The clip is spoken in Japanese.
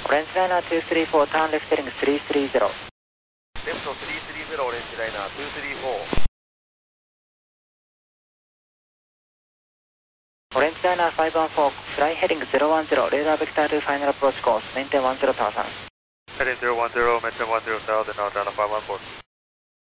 オレンジライナー234、ターンレフトリング330。 レフト330、オレンジライナー234。 オレンジライナー514、フライヘディング010、レーダーベクター2ファイナルアプローチコース、メンテン10,000。 Heading 010, maintain 10,000, now down to 514.